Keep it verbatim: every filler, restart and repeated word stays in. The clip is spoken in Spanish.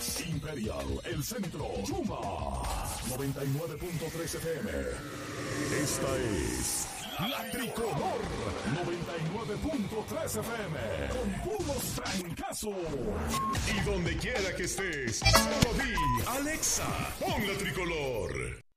Phoenix, Imperial, El Centro, Yuma, noventa y nueve punto tres F M. Esta es La Tricolor, noventa y nueve punto tres F M, con puros trancazos. Y donde quiera que estés, solo di, Alexa, pon La Tricolor.